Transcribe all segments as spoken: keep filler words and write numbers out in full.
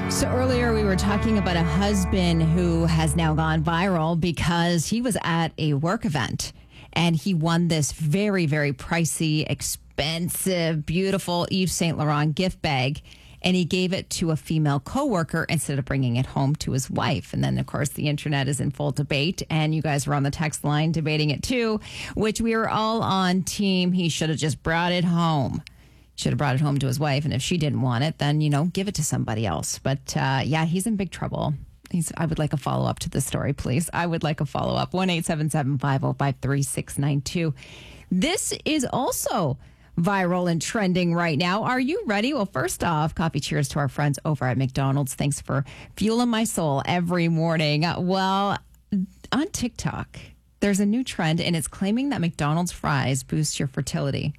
So earlier we were talking about a husband who has now gone viral because he was at a work event and he won this very, very pricey, expensive, beautiful Yves Saint Laurent gift bag. And he gave it to a female coworker instead of bringing it home to his wife. And then, of course, the internet is in full debate. And you guys were on the text line debating it too, which we were all on team. He should have just brought it home. Should have brought it home to his wife. And if she didn't want it, then, you know, give it to somebody else. But uh, yeah, he's in big trouble. He's, I would like a follow up to this story, please. I would like a follow up. one eight seven seven, five oh five, three six nine two. This is also viral and trending right now. Are you ready? Well, first off, coffee cheers to our friends over at McDonald's. Thanks for fueling my soul every morning. Well, on TikTok, there's a new trend and it's claiming that McDonald's fries boost your fertility.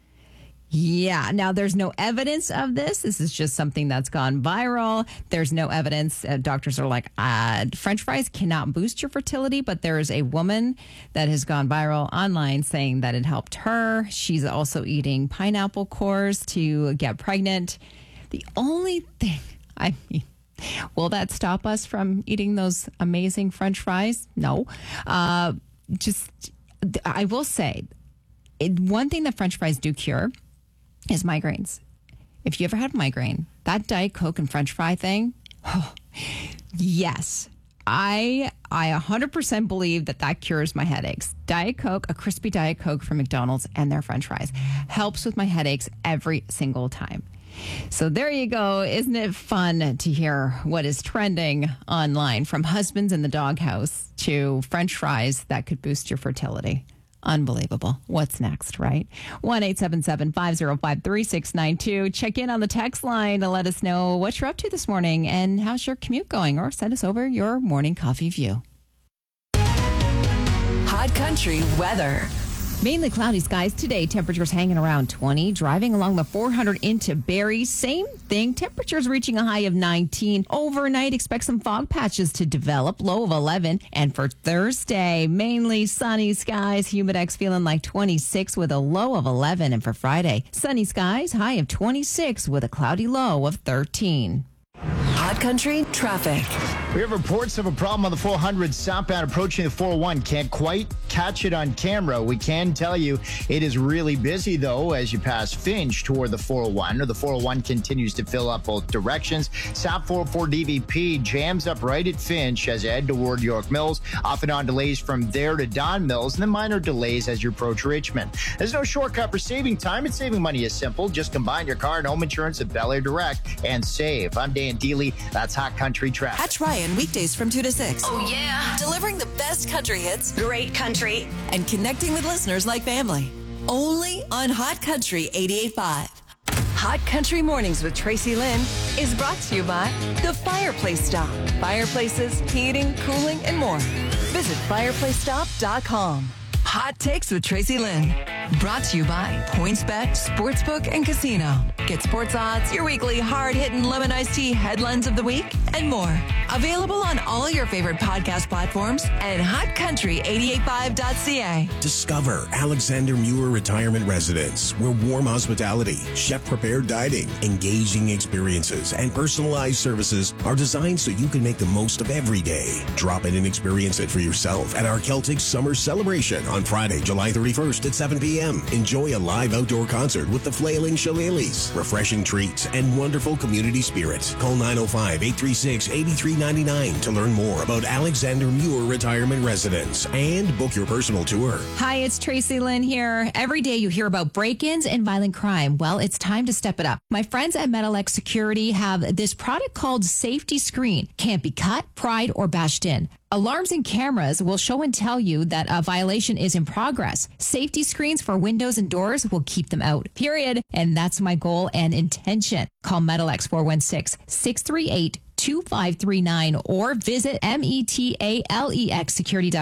Yeah. Now, there's no evidence of this. This is just something that's gone viral. There's no evidence. Uh, doctors are like, uh, French fries cannot boost your fertility, but there is a woman that has gone viral online saying that it helped her. She's also eating pineapple cores to get pregnant. The only thing, I mean, will that stop us from eating those amazing French fries? No. Uh, just, I will say, it, one thing that French fries do cure is migraines. If you ever had migraine, that Diet Coke and French fry thing, oh, yes. I I one hundred percent believe that that cures my headaches. Diet Coke, a crispy Diet Coke from McDonald's and their French fries helps with my headaches every single time. So there you go. Isn't it fun to hear what is trending online, from husbands in the doghouse to French fries that could boost your fertility? Unbelievable. What's next, right? one eight seven seven, five oh five, three six nine two. Check in on the text line to let us know what you're up to this morning and how's your commute going, or send us over your morning coffee view. Hot Country weather. Mainly cloudy skies today. Temperatures hanging around twenty. Driving along the four hundred into Barrie. Same thing. Temperatures reaching a high of nineteen. Overnight, expect some fog patches to develop. Low of eleven. And for Thursday, mainly sunny skies. Humidex feeling like twenty-six with a low of eleven. And for Friday, sunny skies. High of twenty-six with a cloudy low of thirteen. Hot Country traffic. We have reports of a problem on the four hundred southbound approaching the four oh one. Can't quite catch it on camera. We can tell you it is really busy, though, as you pass Finch toward the four oh one. Or the four oh one continues to fill up both directions. South four oh four D V P jams up right at Finch as you head toward York Mills. Off and on delays from there to Don Mills, and then minor delays as you approach Richmond. There's no shortcut for saving time, and saving money is simple. Just combine your car and home insurance at Bel Air Direct and save. I'm Dan Dealey. That's Hot Country Traffic. Catch Ryan weekdays from two to six. Oh, yeah. Delivering the best country hits. Great country. And connecting with listeners like family. Only on Hot Country eighty-eight point five. Hot Country Mornings with Tracy Lynn is brought to you by The Fireplace Stop. Fireplaces, heating, cooling, and more. Visit fireplace stop dot com. Hot Takes with Tracy Lynn. Brought to you by PointsBet, Sportsbook, and Casino. Get sports odds, your weekly hard-hitting lemon iced tea headlines of the week, and more. Available on all your favorite podcast platforms and hot country eighty-eight point five dot c a. Discover Alexander Muir Retirement Residence, where warm hospitality, chef-prepared dining, engaging experiences, and personalized services are designed so you can make the most of every day. Drop in and experience it for yourself at our Celtic Summer Celebration on Friday, July thirty-first at seven p.m. Enjoy a live outdoor concert with the Flailing Shillelaghs, refreshing treats, and wonderful community spirit. Call nine oh five, eight three six, eight three nine nine to learn more about Alexander Muir Retirement Residence and book your personal tour. Hi, it's Tracy Lynn here. Every day you hear about break-ins and violent crime. Well, it's time to step it up. My friends at Metalex Security have this product called Safety Screen. Can't be cut, pried, or bashed in. Alarms and cameras will show and tell you that a violation is in progress. Safety screens for windows and doors will keep them out, period. And that's my goal and intention. Call Metalex four one six, six three eight, two five three nine or visit metalex security dot com.